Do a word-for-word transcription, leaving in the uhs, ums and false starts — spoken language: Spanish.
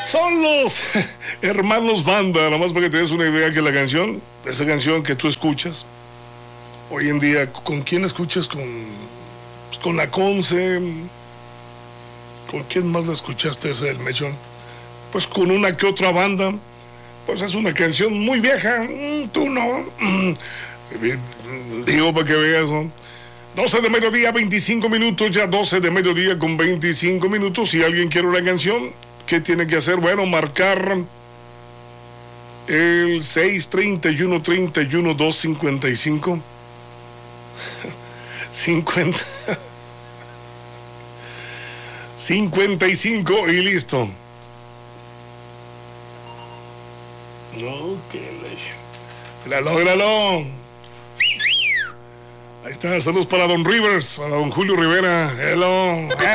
Son los hermanos Banda, nomás para que te des una idea que la canción, esa canción que tú escuchas, hoy en día, ¿con quién escuchas? Con, pues con la Conce. ¿Con quién más la escuchaste esa del Mechón? Pues con una que otra banda. Pues es una canción muy vieja. Mm, tú no. Mm, digo para que veas, ¿no? doce de mediodía, veinticinco minutos, ya doce de mediodía con veinticinco minutos. Si alguien quiere una canción, ¿qué tiene que hacer? Bueno, marcar el seis treinta y uno, treinta y uno, dos cincuenta y cinco. cincuenta. cincuenta y cinco y listo. No, que le... Míralo, míralo. Ahí está, saludos para Don Rivers, para Don Julio Rivera. Hello.